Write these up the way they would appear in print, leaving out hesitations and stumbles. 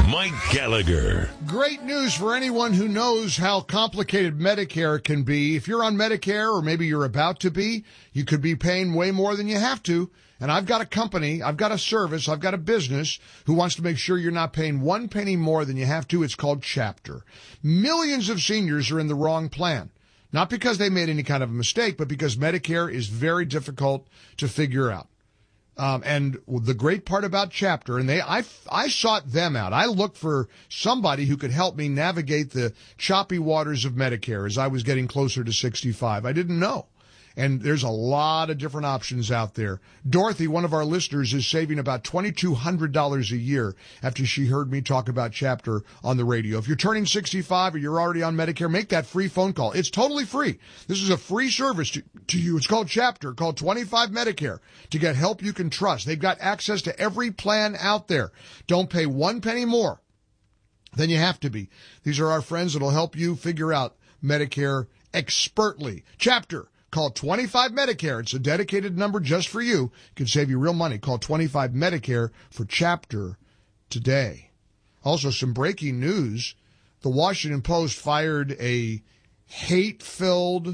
Mike Gallagher. Great news for anyone who knows how complicated Medicare can be. If you're on Medicare, or maybe you're about to be, you could be paying way more than you have to. And I've got a company, I've got a service, I've got a business who wants to make sure you're not paying one penny more than you have to. It's called Chapter. Millions of seniors are in the wrong plan. Not because they made any kind of a mistake, but because Medicare is very difficult to figure out. And the great part about Chapter, and I sought them out. I looked for somebody who could help me navigate the choppy waters of Medicare as I was getting closer to 65. I didn't know. And there's a lot of different options out there. Dorothy, one of our listeners, is saving about $2,200 a year after she heard me talk about Chapter on the radio. If you're turning 65 or you're already on Medicare, make that free phone call. It's totally free. This is a free service to you. It's called Chapter, called 25 Medicare, to get help you can trust. They've got access to every plan out there. Don't pay one penny more than you have to be. These are our friends that'll help you figure out Medicare expertly. Chapter. Call 25 Medicare. It's a dedicated number just for you. It can save you real money. Call 25 Medicare for Chapter today. Also, some breaking news. The Washington Post fired a hate-filled,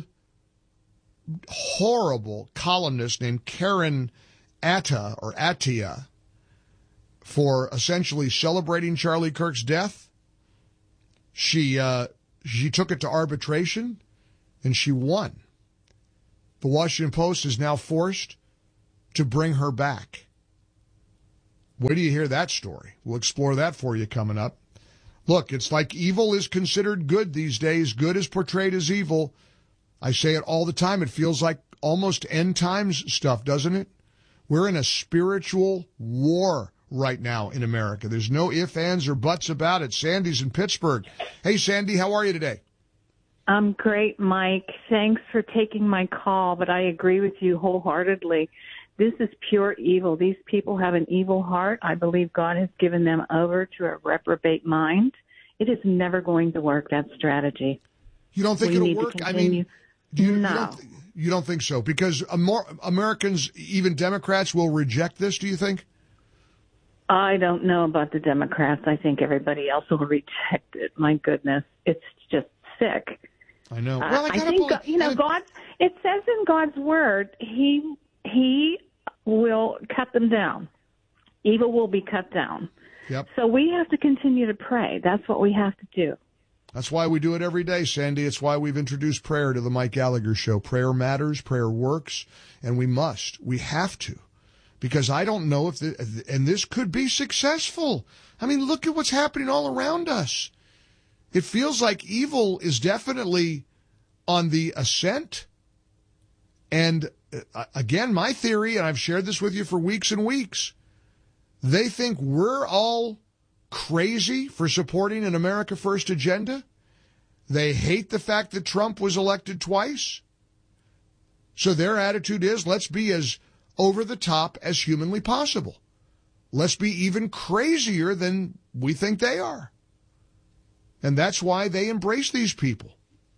horrible columnist named Karen Attiah for essentially celebrating Charlie Kirk's death. She took it to arbitration, and she won. The Washington Post is now forced to bring her back. Where do you hear that story? We'll explore that for you coming up. Look, it's like evil is considered good these days. Good is portrayed as evil. I say it all the time. It feels like almost end times stuff, doesn't it? We're in a spiritual war right now in America. There's no ifs, ands, or buts about it. Sandy's in Pittsburgh. Hey, Sandy, how are you today? I'm great, Mike. Thanks for taking my call, but I agree with you wholeheartedly. This is pure evil. These people have an evil heart. I believe God has given them over to a reprobate mind. It is never going to work, that strategy. You don't think it'll work? I mean, you don't think so? Because more Americans, even Democrats, will reject this, do you think? I don't know about the Democrats. I think everybody else will reject it. My goodness. It's just sick. I know. Well, I think God. It says in God's word, He will cut them down. Evil will be cut down. Yep. So we have to continue to pray. That's what we have to do. That's why we do it every day, Sandy. It's why we've introduced prayer to the Mike Gallagher Show. Prayer matters. Prayer works, and we must. We have to, because I don't know if and this could be successful. I mean, look at what's happening all around us. It feels like evil is definitely on the ascent. And again, my theory, and I've shared this with you for weeks and weeks, they think we're all crazy for supporting an America First agenda. They hate the fact that Trump was elected twice. So their attitude is, let's be as over the top as humanly possible. Let's be even crazier than we think they are. And that's why they embrace these people.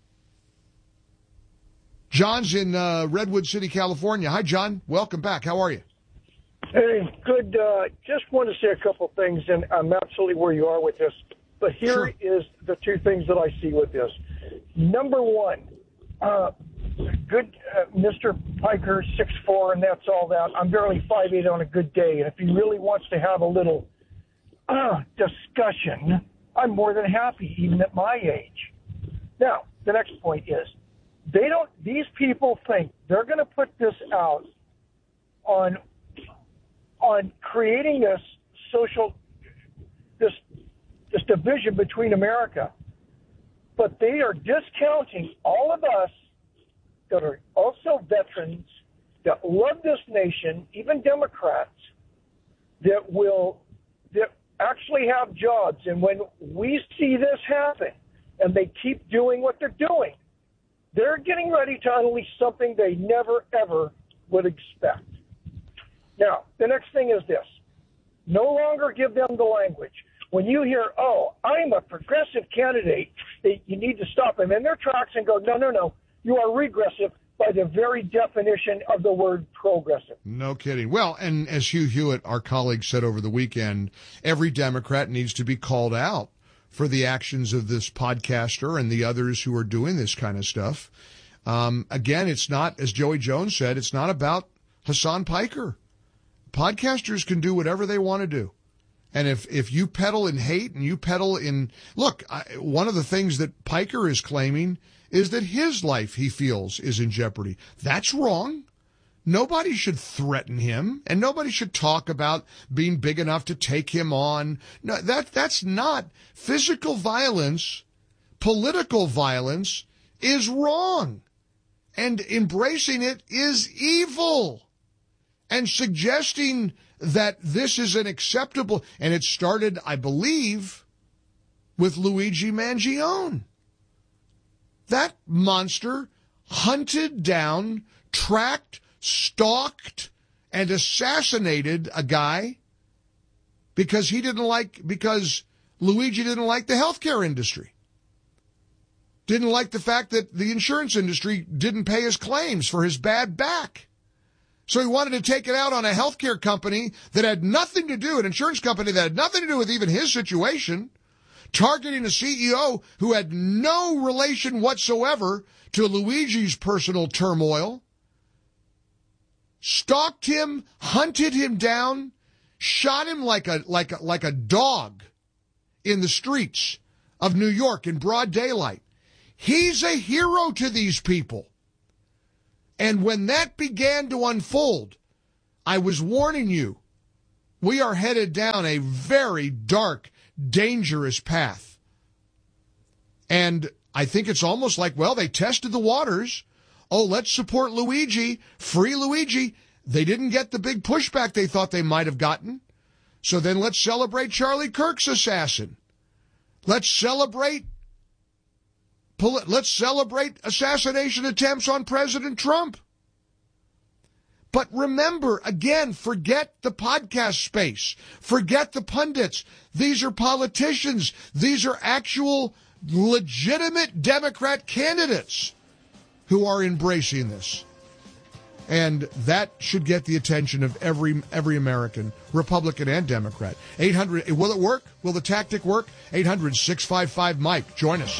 John's in Redwood City, California. Hi, John. Welcome back. How are you? Hey, good. Just want to say a couple things, and I'm absolutely where you are with this. But here is the two things that I see with this. Number one, good Mr. Piker, 6'4", and that's all that. I'm barely 5'8" on a good day. And if he really wants to have a little discussion, I'm more than happy, even at my age. Now, the next point is, these people think they're going to put this out on creating this this division between America. But they are discounting all of us that are also veterans, that love this nation, even Democrats, that actually have jobs. And when we see this happen and they keep doing what they're doing, they're getting ready to unleash something they never, ever would expect. Now, the next thing is this. No longer give them the language. When you hear, oh, I'm a progressive candidate, you need to stop them in their tracks and go, no, you are regressive. by the very definition of the word progressive. No kidding. Well, and as Hugh Hewitt, our colleague, said over the weekend, every Democrat needs to be called out for the actions of this podcaster and the others who are doing this kind of stuff. Again, it's not, as Joey Jones said, it's not about Hassan Piker. Podcasters can do whatever they want to do. And if you peddle in hate and you peddle in, look, one of the things that Piker is claiming is that his life, he feels, is in jeopardy. That's wrong. Nobody should threaten him, and nobody should talk about being big enough to take him on. No, that's not. Physical violence, political violence is wrong. And embracing it is evil. And suggesting that this is an acceptable, and it started, I believe, with Luigi Mangione. That monster hunted down, tracked, stalked, and assassinated a guy because Luigi didn't like the healthcare industry. Didn't like the fact that the insurance industry didn't pay his claims for his bad back. So he wanted to take it out on a healthcare company that had nothing to do, an insurance company that had nothing to do with even his situation, targeting a CEO who had no relation whatsoever to Luigi's personal turmoil, stalked him, hunted him down, shot him like a dog in the streets of New York in broad daylight. He's a hero to these people. And when that began to unfold, I was warning you, we are headed down a very dark, dangerous path. And I think it's almost like, well, they tested the waters. Oh, let's support Luigi, free Luigi. They didn't get the big pushback they thought they might have gotten. So then let's celebrate Charlie Kirk's assassin. Let's celebrate assassination attempts on President Trump. But remember, again, forget the podcast space. Forget the pundits. These are politicians. These are actual legitimate Democrat candidates who are embracing this. And that should get the attention of every American, Republican and Democrat. 800, will it work? Will the tactic work? 800-655-MIKE. Join us.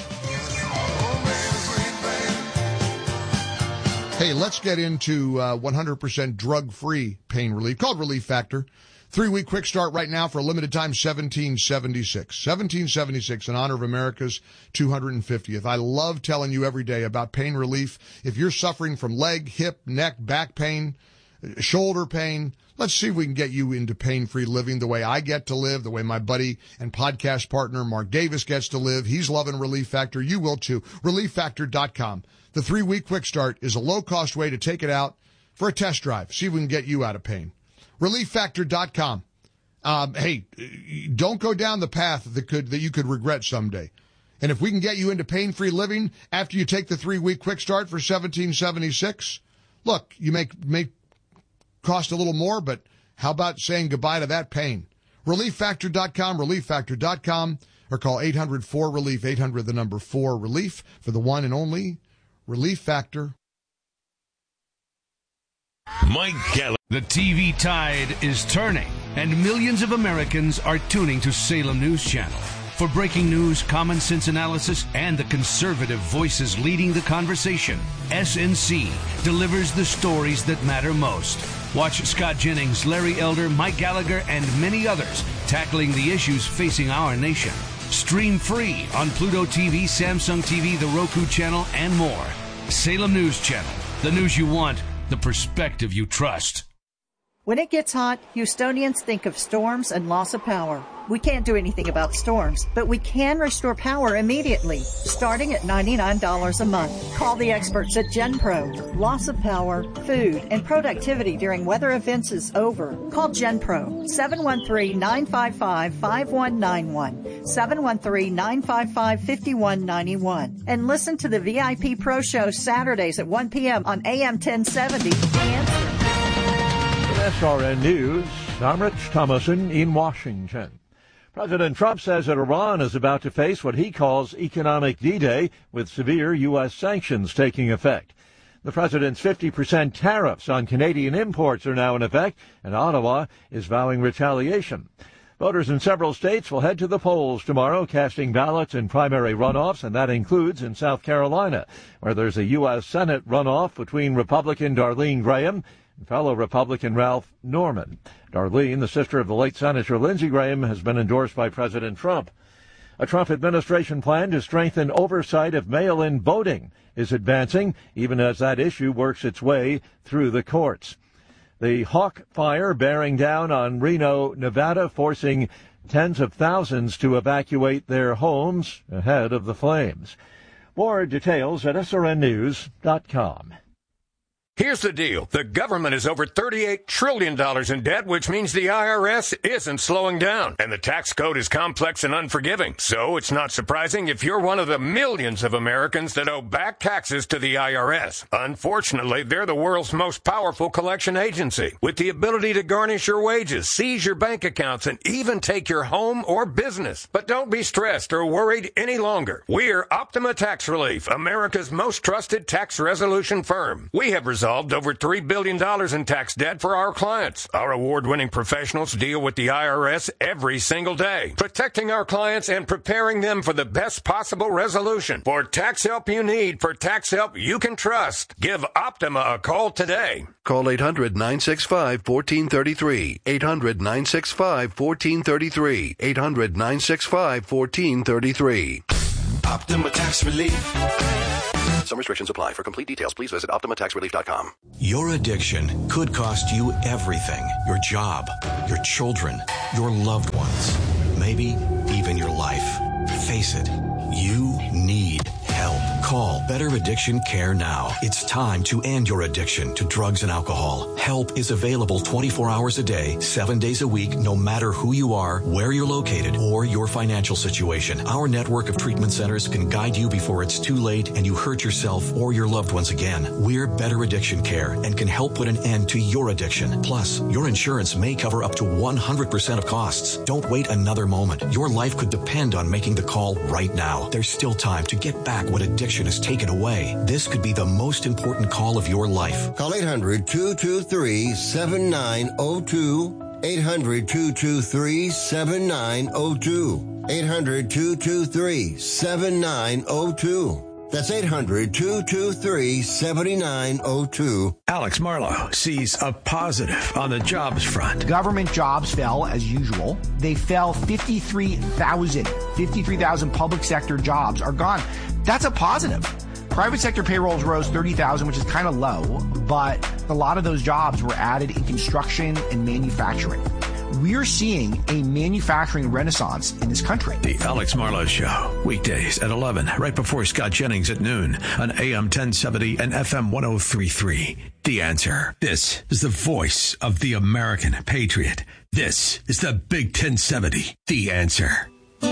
Hey, let's get into 100% drug-free pain relief, called Relief Factor. 3-week quick start right now for a limited time, $17.76. $17.76 in honor of America's 250th. I love telling you every day about pain relief. If you're suffering from leg, hip, neck, back pain, shoulder pain, let's see if we can get you into pain-free living the way I get to live, the way my buddy and podcast partner Mark Davis gets to live. He's loving Relief Factor. You will too. ReliefFactor.com. The 3-week quick start is a low-cost way to take it out for a test drive. See if we can get you out of pain. ReliefFactor.com. Hey, don't go down the path that you could regret someday. And if we can get you into pain-free living after you take the 3-week quick start for $17.76, look, you may cost a little more, but how about saying goodbye to that pain? ReliefFactor.com, ReliefFactor.com, or call 800-4-RELIEF, 800-4-RELIEF for the one and only Relief Factor. Mike Gallagher. The TV tide is turning, and millions of Americans are tuning to Salem News Channel. For breaking news, common sense analysis, and the conservative voices leading the conversation, SNC delivers the stories that matter most. Watch Scott Jennings, Larry Elder, Mike Gallagher, and many others tackling the issues facing our nation. Stream free on Pluto TV, Samsung TV, the Roku channel, and more. Salem News Channel. The news you want, the perspective you trust. When it gets hot, Houstonians think of storms and loss of power. We can't do anything about storms, but we can restore power immediately, starting at $99 a month. Call the experts at GenPro. Loss of power, food, and productivity during weather events is over. Call GenPro, 713-955-5191, 713-955-5191, and listen to the VIP Pro Show Saturdays at 1 p.m. on AM 1070. The Answer. SRN News, I'm Rich Thomason in Washington. President Trump says that Iran is about to face what he calls economic D-Day with severe U.S. sanctions taking effect. The president's 50% tariffs on Canadian imports are now in effect, and Ottawa is vowing retaliation. Voters in several states will head to the polls tomorrow, casting ballots in primary runoffs, and that includes in South Carolina, where there's a U.S. Senate runoff between Republican Darlene Graham and fellow Republican Ralph Norman. Darlene, the sister of the late Senator Lindsey Graham, has been endorsed by President Trump. A Trump administration plan to strengthen oversight of mail-in voting is advancing, even as that issue works its way through the courts. The Hawk fire bearing down on Reno, Nevada, forcing tens of thousands to evacuate their homes ahead of the flames. More details at srnnews.com. Here's the deal. The government is over $38 trillion in debt, which means the IRS isn't slowing down. And the tax code is complex and unforgiving. So it's not surprising if you're one of the millions of Americans that owe back taxes to the IRS. Unfortunately, they're the world's most powerful collection agency, with the ability to garnish your wages, seize your bank accounts, and even take your home or business. But don't be stressed or worried any longer. We're Optima Tax Relief, America's most trusted tax resolution firm. We have resolved over $3 billion in tax debt for our clients. Our award-winning professionals deal with the IRS every single day, protecting our clients and preparing them for the best possible resolution. For tax help you need, for tax help you can trust, give Optima a call today. Call 800-965-1433. 800-965-1433. 800-965-1433. Optima Tax Relief. Some restrictions apply. For complete details, please visit OptimaTaxRelief.com. Your addiction could cost you everything. Your job, your children, your loved ones, maybe even your life. Face it, you need help. Call Better Addiction Care now. It's time to end your addiction to drugs and alcohol. Help is available 24 hours a day, 7 days a week, no matter who you are, where you're located, or your financial situation. Our network of treatment centers can guide you before it's too late and you hurt yourself or your loved ones again. We're Better Addiction Care and can help put an end to your addiction. Plus, your insurance may cover up to 100% of costs. Don't wait another moment. Your life could depend on making the call right now. There's still time to get back what addiction has taken away. This could be the most important call of your life. Call 800-223-7902. 800-223-7902. 800-223-7902. That's 800-223-7902. Alex Marlowe sees a positive on the jobs front. Government jobs fell as usual. They fell 53,000. 53,000 public sector jobs are gone. That's a positive. Private sector payrolls rose 30,000, which is kind of low, but a lot of those jobs were added in construction and manufacturing. We're seeing a manufacturing renaissance in this country. The Alex Marlowe Show, weekdays at 11, right before Scott Jennings at noon on AM 1070 and FM 103.3. The Answer. This is the voice of the American patriot. This is the Big 1070. The Answer.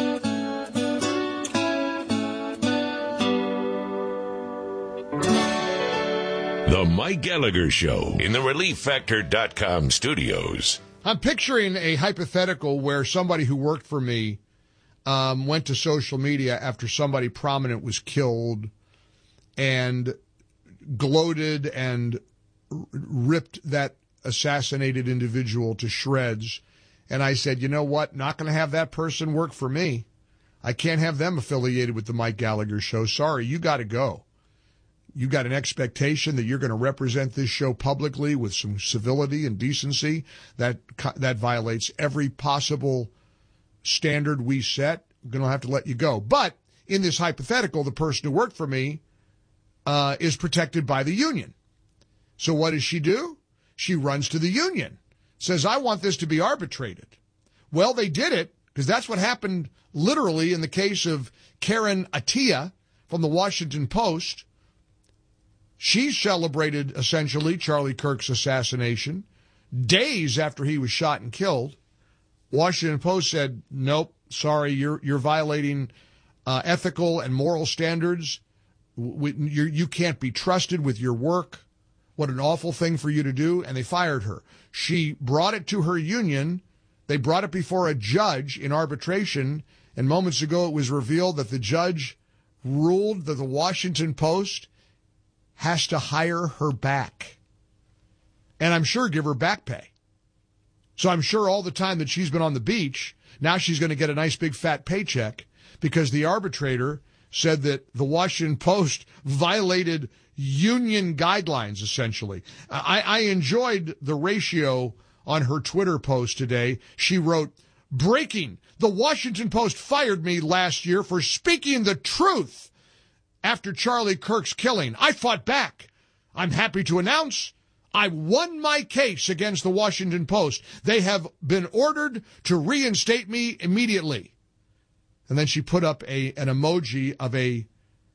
The Mike Gallagher Show in the ReliefFactor.com studios. I'm picturing a hypothetical where somebody who worked for me went to social media after somebody prominent was killed and gloated and ripped that assassinated individual to shreds. And I said, you know what? Not going to have that person work for me. I can't have them affiliated with the Mike Gallagher Show. Sorry, you got to go. You got an expectation that you're going to represent this show publicly with some civility and decency. That violates every possible standard we set. I'm going to have to let you go. But in this hypothetical, the person who worked for me is protected by the union. So what does she do? She runs to the union, says, I want this to be arbitrated. Well, they did it because that's what happened literally in the case of Karen Attiah from the Washington Post. She celebrated, essentially, Charlie Kirk's assassination days after he was shot and killed. Washington Post said, nope, sorry, you're violating ethical and moral standards. You can't be trusted with your work. What an awful thing for you to do. And they fired her. She brought it to her union. They brought it before a judge in arbitration. And moments ago, it was revealed that the judge ruled that the Washington Post has to hire her back. And I'm sure give her back pay. So I'm sure all the time that she's been on the beach, now she's going to get a nice big fat paycheck because the arbitrator said that the Washington Post violated union guidelines, essentially. I enjoyed the ratio on her Twitter post today. She wrote, "Breaking, the Washington Post fired me last year for speaking the truth after Charlie Kirk's killing. I fought back. I'm happy to announce I won my case against the Washington Post. They have been ordered to reinstate me immediately." And then she put up an emoji of a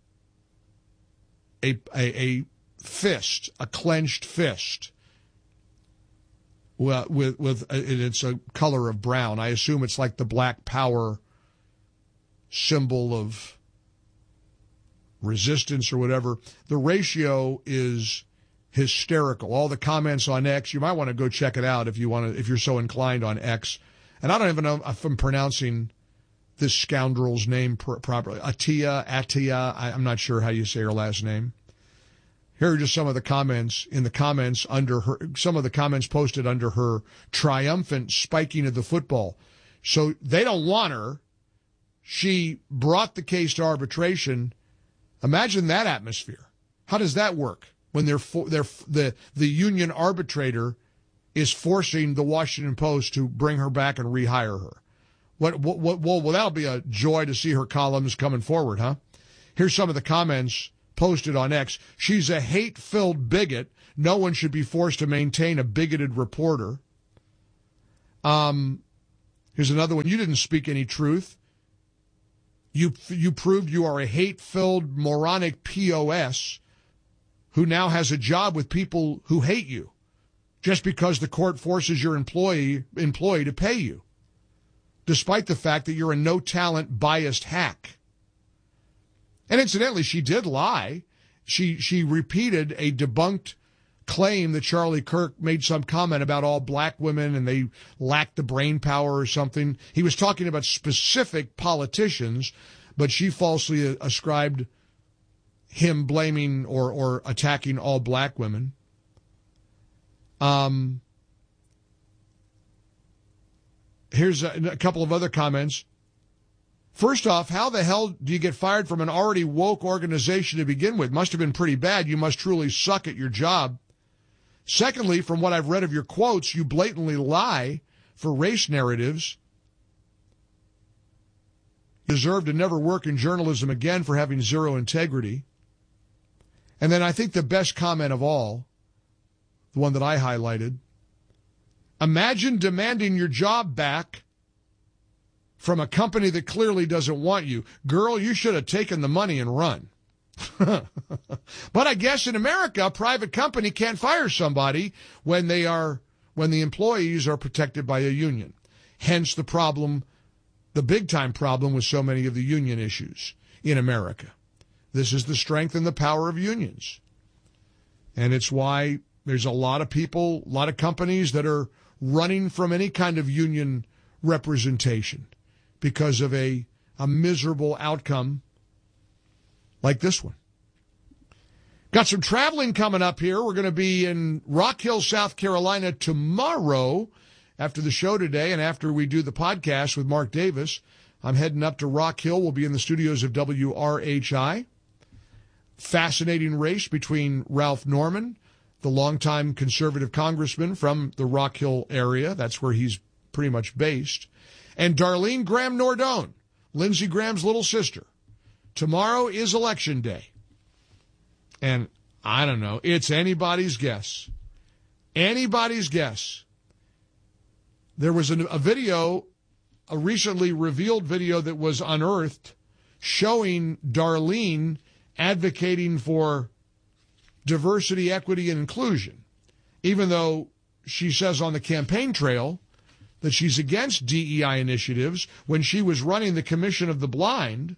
fist, a clenched fist. Well, it's a color of brown. I assume it's like the Black Power symbol of resistance or whatever. The ratio is hysterical. All the comments on X, you might want to go check it out if you're so inclined on X. And I don't even know if I'm pronouncing this scoundrel's name properly. Atia, I'm not sure how you say her last name. Here are just some of the comments under her, some of the comments posted under her triumphant spiking of the football. So they don't want her. She brought the case to arbitration. Imagine that atmosphere. How does that work when the union arbitrator is forcing the Washington Post to bring her back and rehire her? Well, that'll be a joy to see her columns coming forward, huh? Here's some of the comments posted on X. "She's a hate-filled bigot. No one should be forced to maintain a bigoted reporter." Here's another one. "You didn't speak any truth. You proved you are a hate-filled, moronic POS who now has a job with people who hate you just because the court forces your employee to pay you, despite the fact that you're a no-talent, biased hack." And incidentally, she did lie. She repeated a debunked claim that Charlie Kirk made some comment about all black women and they lacked the brain power or something. He was talking about specific politicians, but she falsely ascribed him blaming or attacking all black women. Here's a couple of other comments. "First off, how the hell do you get fired from an already woke organization to begin with? Must have been pretty bad. You must truly suck at your job. Secondly, from what I've read of your quotes, you blatantly lie for race narratives. You deserve to never work in journalism again for having zero integrity." And then I think the best comment of all, the one that I highlighted, "Imagine demanding your job back from a company that clearly doesn't want you. Girl, you should have taken the money and run." But I guess in America, a private company can't fire somebody when the employees are protected by a union. Hence the problem, the big-time problem with so many of the union issues in America. This is the strength and the power of unions. And it's why there's a lot of people, a lot of companies that are running from any kind of union representation because of a miserable outcome like this one. Got some traveling coming up here. We're going to be in Rock Hill, South Carolina tomorrow after the show today and after we do the podcast with Mark Davis. I'm heading up to Rock Hill. We'll be in the studios of WRHI. Fascinating race between Ralph Norman, the longtime conservative congressman from the Rock Hill area. That's where he's pretty much based. And Darlene Graham Nordone, Lindsey Graham's little sister. Tomorrow is Election Day. And I don't know, it's anybody's guess. Anybody's guess. There was a video, a recently revealed video that was unearthed showing Darlene advocating for diversity, equity, and inclusion, even though she says on the campaign trail that she's against DEI initiatives. When she was running the Commission of the Blind,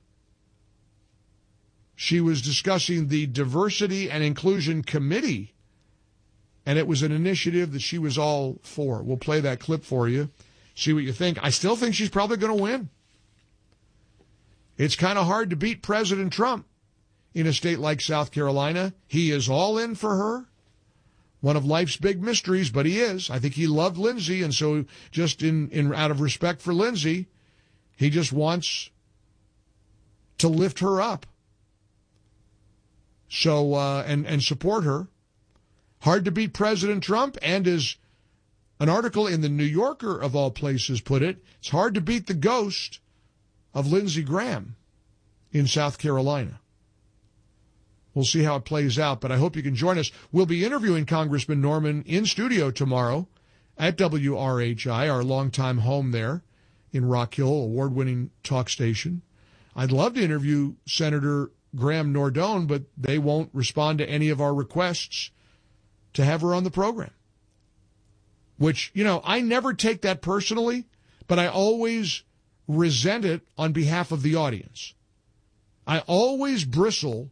she was discussing the Diversity and Inclusion Committee, and it was an initiative that she was all for. We'll play that clip for you, see what you think. I still think she's probably going to win. It's kind of hard to beat President Trump in a state like South Carolina. He is all in for her. One of life's big mysteries, but he is. I think he loved Lindsey, and so just in out of respect for Lindsey, he just wants to lift her up. So, and support her. Hard to beat President Trump, and as an article in the New Yorker, of all places, put it, it's hard to beat the ghost of Lindsey Graham in South Carolina. We'll see how it plays out, but I hope you can join us. We'll be interviewing Congressman Norman in studio tomorrow at WRHI, our longtime home there in Rock Hill, award-winning talk station. I'd love to interview Senator Graham Nordone, but they won't respond to any of our requests to have her on the program. Which, I never take that personally, but I always resent it on behalf of the audience. I always bristle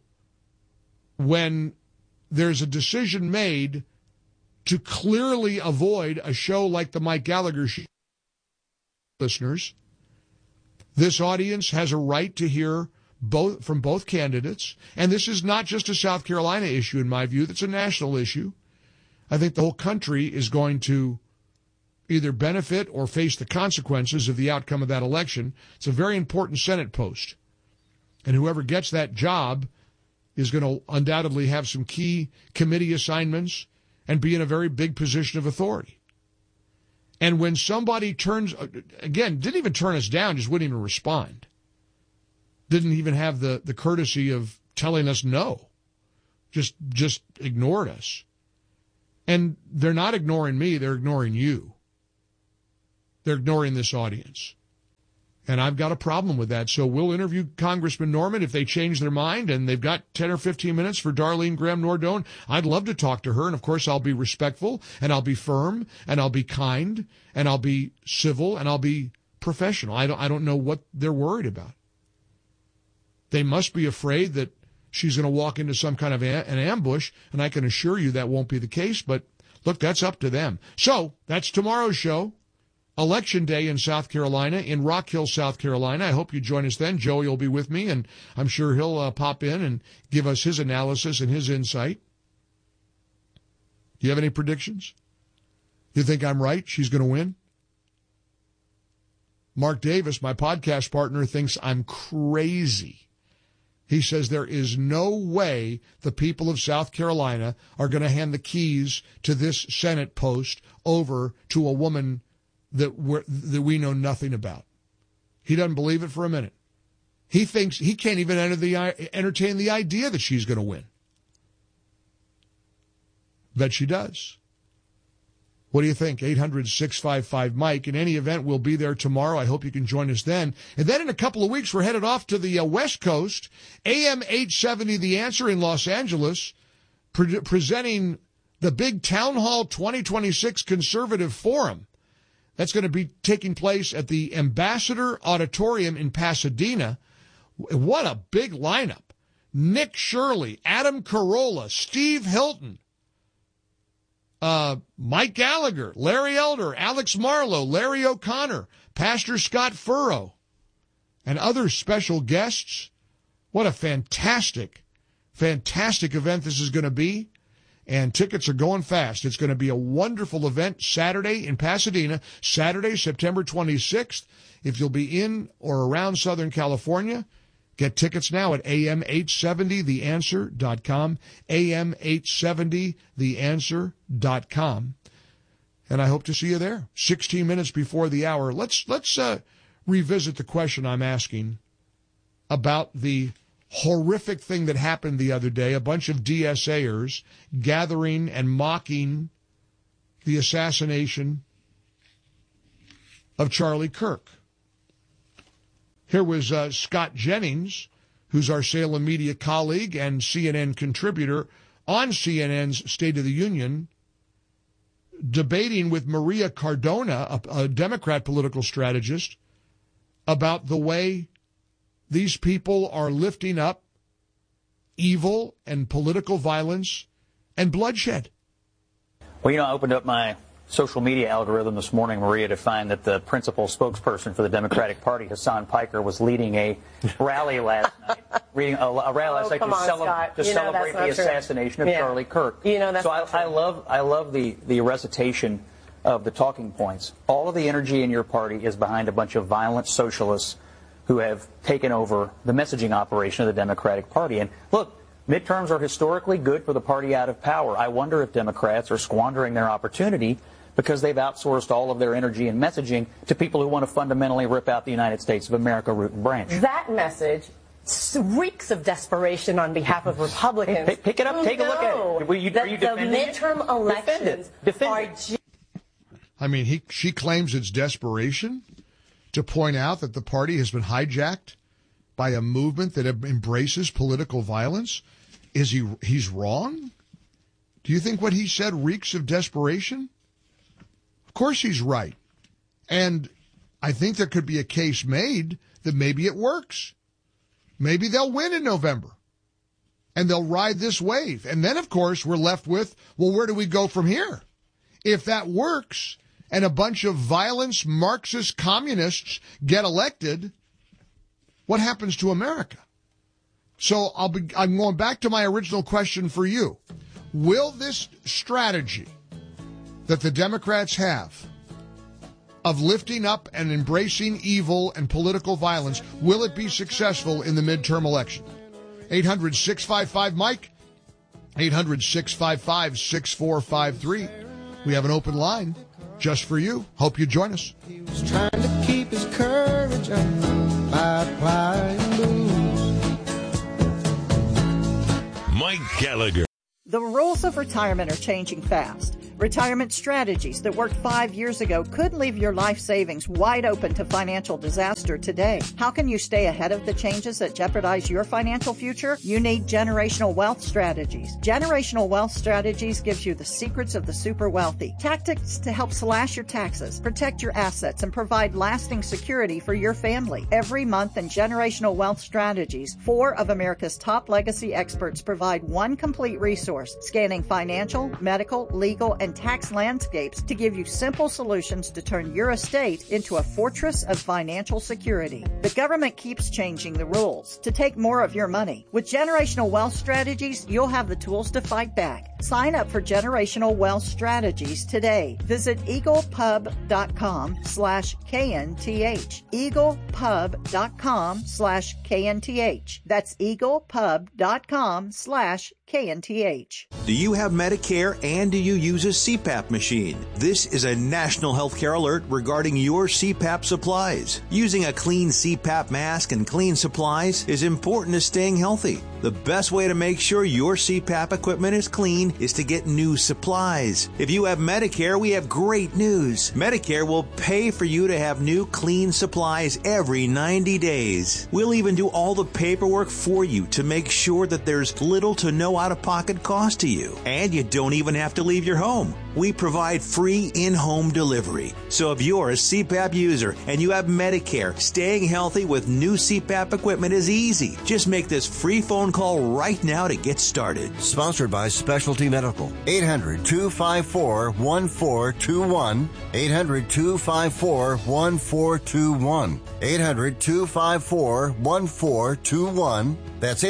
when there's a decision made to clearly avoid a show like the Mike Gallagher show. Listeners, this audience has a right to hear from both candidates, and this is not just a South Carolina issue, in my view. That's a national issue. I think the whole country is going to either benefit or face the consequences of the outcome of that election. It's a very important Senate post, and whoever gets that job is going to undoubtedly have some key committee assignments and be in a very big position of authority. And when somebody didn't even turn us down, just wouldn't even respond. Didn't even have the courtesy of telling us no. Just ignored us. And they're not ignoring me, they're ignoring you. They're ignoring this audience. And I've got a problem with that. So we'll interview Congressman Norman if they change their mind, and they've got 10 or 15 minutes for Darlene Graham Nordone. I'd love to talk to her, and of course I'll be respectful, and I'll be firm, and I'll be kind, and I'll be civil, and I'll be professional. I don't know what they're worried about. They must be afraid that she's going to walk into some kind of an ambush, and I can assure you that won't be the case, but look, that's up to them. So that's tomorrow's show. Election Day in South Carolina, in Rock Hill, South Carolina. I hope you join us then. Joey will be with me, and I'm sure he'll pop in and give us his analysis and his insight. Do you have any predictions? You think I'm right? She's going to win? Mark Davis, my podcast partner, thinks I'm crazy. He says there is no way the people of South Carolina are going to hand the keys to this Senate post over to a woman that we know nothing about. He doesn't believe it for a minute. He thinks he can't even entertain the idea that she's going to win. Bet she does. What do you think? 800-655-MIKE. In any event, we'll be there tomorrow. I hope you can join us then. And then in a couple of weeks, we're headed off to the West Coast. AM 870 The Answer in Los Angeles, presenting the big Town Hall 2026 Conservative Forum. That's going to be taking place at the Ambassador Auditorium in Pasadena. What a big lineup. Nick Shirley, Adam Carolla, Steve Hilton, Mike Gallagher, Larry Elder, Alex Marlowe, Larry O'Connor, Pastor Scott Furrow, and other special guests. What a fantastic, fantastic event this is going to be. And tickets are going fast. It's going to be a wonderful event Saturday in Pasadena, Saturday, September 26th. If you'll be in or around Southern California, get tickets now at am870theanswer.com, am870theanswer.com. And I hope to see you there. 16 minutes before the hour. Let's revisit the question I'm asking about the horrific thing that happened the other day. A bunch of DSAers gathering and mocking the assassination of Charlie Kirk. Here was Scott Jennings, who's our Salem media colleague and CNN contributor on CNN's State of the Union, debating with Maria Cardona, a Democrat political strategist, about the way these people are lifting up evil and political violence and bloodshed. Well, I opened up my social media algorithm this morning, Maria, to find that the principal spokesperson for the Democratic Party, Hassan Piker, was leading a rally last night, a rally last night to celebrate the assassination of Charlie Kirk. So I love the recitation of the talking points. All of the energy in your party is behind a bunch of violent socialists who have taken over the messaging operation of the Democratic Party. And look, midterms are historically good for the party out of power. I wonder if Democrats are squandering their opportunity because they've outsourced all of their energy and messaging to people who want to fundamentally rip out the United States of America root and branch. That message reeks of desperation on behalf of Republicans. Hey, pick it up, take a look at it. Are you defending the midterm elections defend it. I mean, she claims it's desperation to point out that the party has been hijacked by a movement that embraces political violence. He's wrong? Do you think what he said reeks of desperation? Of course he's right. And I think there could be a case made that maybe it works. Maybe they'll win in November. And they'll ride this wave. And then, of course, we're left with, well, where do we go from here? If that works and a bunch of violence Marxist communists get elected, what happens to America? So I'm going back to my original question for you. Will this strategy that the Democrats have of lifting up and embracing evil and political violence, will it be successful in the midterm election? 800-655-MIKE, 800-655-6453. We have an open line just for you. Hope you join us. He was trying to keep his courage up by applying booze. Mike Gallagher. The rules of retirement are changing fast. Retirement strategies that worked 5 years ago could leave your life savings wide open to financial disaster today. How can you stay ahead of the changes that jeopardize your financial future? You need Generational Wealth Strategies. Generational Wealth Strategies gives you the secrets of the super wealthy, tactics to help slash your taxes, protect your assets, and provide lasting security for your family. Every month in Generational Wealth Strategies, 4 of America's top legacy experts provide one complete resource, scanning financial, medical, legal, and tax landscapes to give you simple solutions to turn your estate into a fortress of financial security. The government keeps changing the rules to take more of your money. With Generational Wealth Strategies, you'll have the tools to fight back. Sign up for Generational Wealth Strategies today. Visit eaglepub.com/KNTH. eaglepub.com/KNTH. That's eaglepub.com/KNTH. Do you have Medicare and do you use a CPAP machine? This is a national healthcare alert regarding your CPAP supplies. Using a clean CPAP mask and clean supplies is important to staying healthy. The best way to make sure your CPAP equipment is clean is to get new supplies. If you have Medicare, we have great news. Medicare will pay for you to have new clean supplies every 90 days. We'll even do all the paperwork for you to make sure that there's little to no out-of-pocket cost to you. And you don't even have to leave your home. We provide free in-home delivery. So if you're a CPAP user and you have Medicare, staying healthy with new CPAP equipment is easy. Just make this free phone call right now to get started. Sponsored by Specialty Medical. 800-254-1421. 800-254-1421. 800-254-1421. That's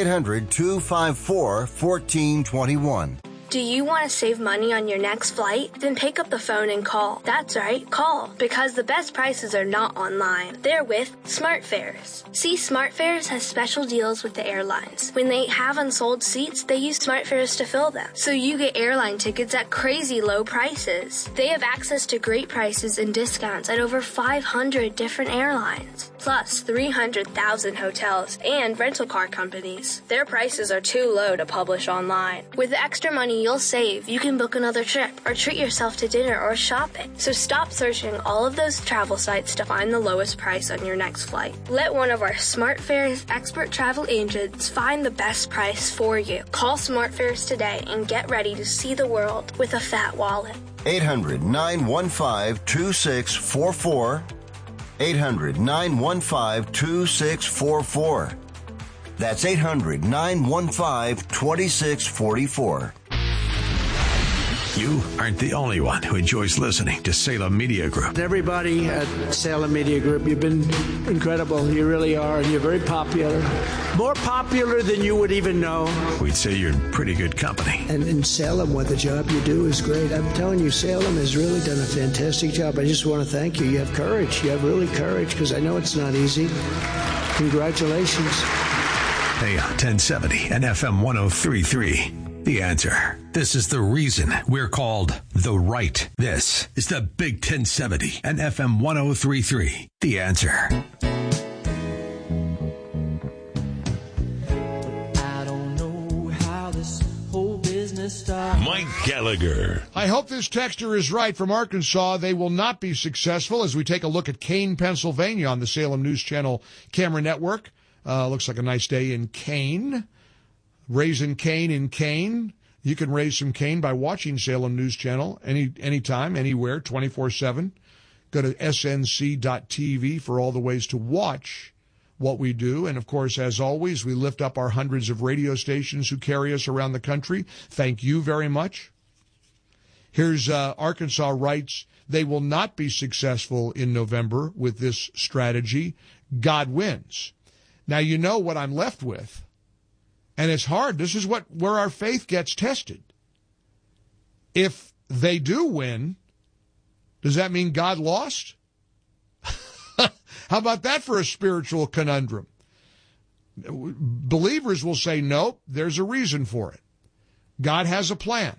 800-254-1421. Do you want to save money on your next flight? Then pick up the phone and call. That's right, call. Because the best prices are not online. They're with SmartFares. See, SmartFares has special deals with the airlines. When they have unsold seats, they use SmartFares to fill them. So you get airline tickets at crazy low prices. They have access to great prices and discounts at over 500 different airlines. Plus 300,000 hotels and rental car companies. Their prices are too low to publish online. With the extra money you'll save, you can book another trip or treat yourself to dinner or shopping. So stop searching all of those travel sites to find the lowest price on your next flight. Let one of our SmartFares expert travel agents find the best price for you. Call SmartFares today and get ready to see the world with a fat wallet. 800-915-2644. 800-915-2644. That's 800-915-2644. You aren't the only one who enjoys listening to Salem Media Group. Everybody at Salem Media Group, you've been incredible. You really are, and you're very popular. More popular than you would even know. We'd say you're in pretty good company. And in Salem, what the job you do is great. I'm telling you, Salem has really done a fantastic job. I just want to thank you. You have courage. You have really courage, because I know it's not easy. Congratulations. AM 1070 and FM 103.3. The Answer. This is the reason we're called The Right. This is the Big 1070 and FM 103.3. The Answer. I don't know how this whole business started. Mike Gallagher. I hope this texter is right from Arkansas. They will not be successful as we take a look at Kane, Pennsylvania on the Salem News Channel camera network. Looks like a nice day in Kane. Raising cane in Kane. You can raise some cane by watching Salem News Channel anytime, anywhere, 24/7. Go to snc.tv for all the ways to watch what we do. And, of course, as always, we lift up our hundreds of radio stations who carry us around the country. Thank you very much. Here's Arkansas writes, they will not be successful in November with this strategy. God wins. Now, you know what I'm left with. And it's hard. This is where our faith gets tested. If they do win, does that mean God lost? How about that for a spiritual conundrum? Believers will say, nope, there's a reason for it. God has a plan.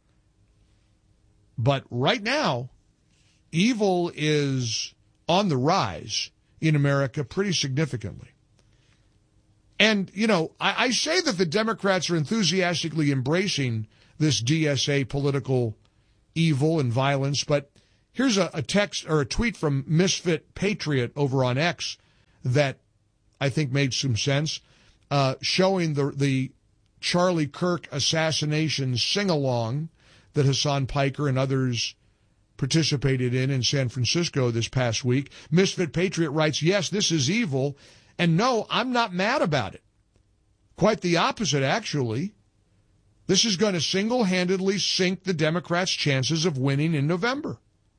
But right now, evil is on the rise in America pretty significantly. And, you know, I say that the Democrats are enthusiastically embracing this DSA political evil and violence, but here's a text or a tweet from Misfit Patriot over on X that I think made some sense, showing the Charlie Kirk assassination sing-along that Hassan Piker and others participated in San Francisco this past week. Misfit Patriot writes, yes, this is evil. And no, I'm not mad about it. Quite the opposite, actually. This is going to single-handedly sink the Democrats' chances of winning in November.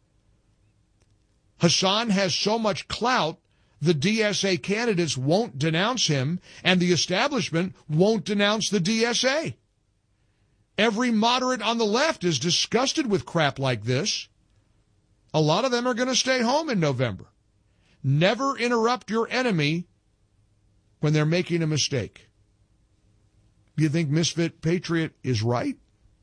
Hassan has so much clout, the DSA candidates won't denounce him, and the establishment won't denounce the DSA. Every moderate on the left is disgusted with crap like this. A lot of them are going to stay home in November. Never interrupt your enemy when they're making a mistake. Do you think Misfit Patriot is right?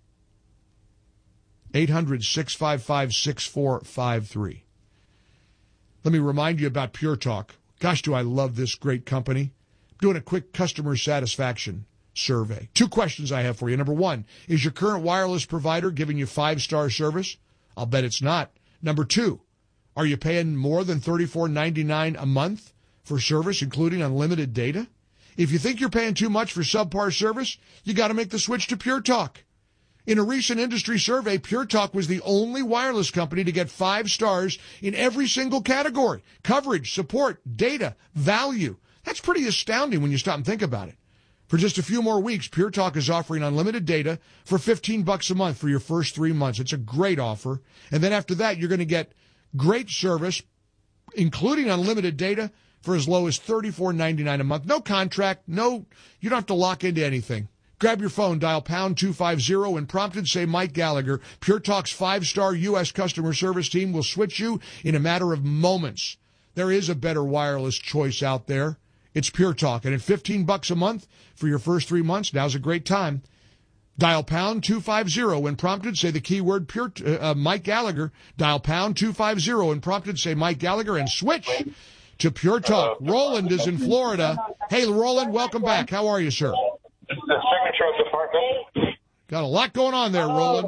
800-655-6453. Let me remind you about Pure Talk. Gosh, do I love this great company. I'm doing a quick customer satisfaction survey. 2 questions I have for you. Number 1, is your current wireless provider giving you 5-star service? I'll bet it's not. Number 2, are you paying more than $34.99 a month for service, including unlimited data? If you think you're paying too much for subpar service, you got to make the switch to Pure Talk. In a recent industry survey, Pure Talk was the only wireless company to get 5 stars in every single category: coverage, support, data, value. That's pretty astounding when you stop and think about it. For just a few more weeks, Pure Talk is offering unlimited data for $15 a month for your first 3 months. It's a great offer. And then after that, you're going to get great service, including unlimited data, for as low as $34.99 a month. No contract, you don't have to lock into anything. Grab your phone, dial pound 250, and prompted say Mike Gallagher. Pure Talk's 5-star U.S. customer service team will switch you in a matter of moments. There is a better wireless choice out there. It's Pure Talk. And at $15 a month for your first 3 months, now's a great time. Dial pound 250 when prompted, say the keyword Mike Gallagher. Dial pound 250 and prompted, say Mike Gallagher, and switch to Pure Talk. Roland is in Florida. Hey, Roland, welcome back. How are you, sir? The signature of the department. Got a lot going on there, Roland.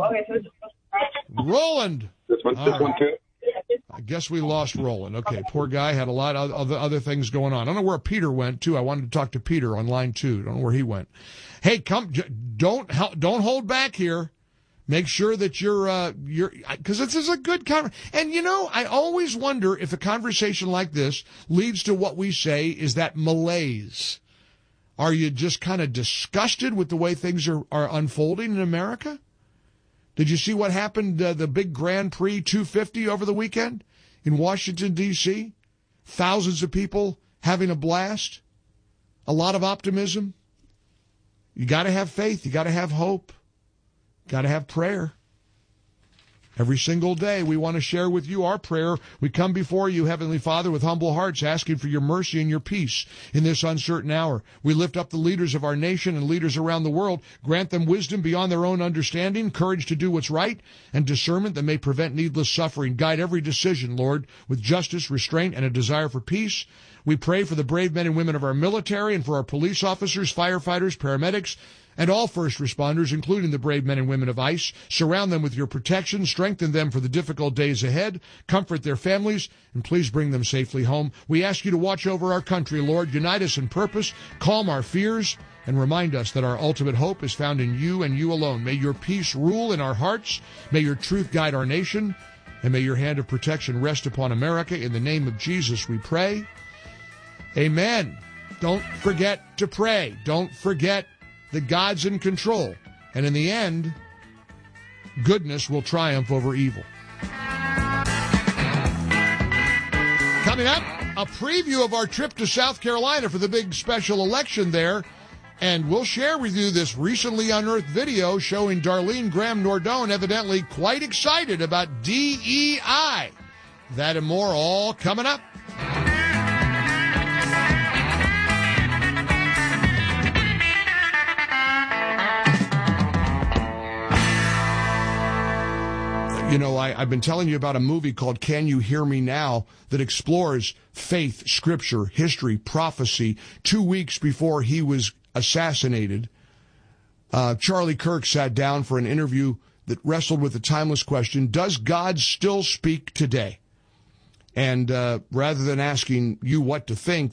Roland. This one too. I guess we lost Roland. Okay, poor guy had a lot of other things going on. I don't know where Peter went, too. I wanted to talk to Peter on line 2. Don't know where he went. Hey, don't hold back here. Make sure that you're because this is a good conversation. And, you know, I always wonder if a conversation like this leads to what we say is that malaise. Are you just kind of disgusted with the way things are unfolding in America? Did you see what happened, the big Grand Prix 250 over the weekend in Washington, D.C.? Thousands of people having a blast. A lot of optimism. You got to have faith. You got to have hope. Got to have prayer. Every single day, we want to share with you our prayer. We come before you, Heavenly Father, with humble hearts, asking for your mercy and your peace in this uncertain hour. We lift up the leaders of our nation and leaders around the world. Grant them wisdom beyond their own understanding, courage to do what's right, and discernment that may prevent needless suffering. Guide every decision, Lord, with justice, restraint, and a desire for peace. We pray for the brave men and women of our military and for our police officers, firefighters, paramedics, and all first responders, including the brave men and women of ICE. Surround them with your protection, strengthen them for the difficult days ahead, comfort their families, and please bring them safely home. We ask you to watch over our country, Lord. Unite us in purpose, calm our fears, and remind us that our ultimate hope is found in you and you alone. May your peace rule in our hearts, may your truth guide our nation, and may your hand of protection rest upon America. In the name of Jesus we pray. Amen. Don't forget to pray. Don't forget that God's in control. And in the end, goodness will triumph over evil. Coming up, a preview of our trip to South Carolina for the big special election there. And we'll share with you this recently unearthed video showing Darlene Graham Nordone evidently quite excited about DEI. That and more all coming up. You know, I've been telling you about a movie called Can You Hear Me Now that explores faith, scripture, history, prophecy. 2 weeks before he was assassinated, Charlie Kirk sat down for an interview that wrestled with the timeless question, does God still speak today? And rather than asking you what to think,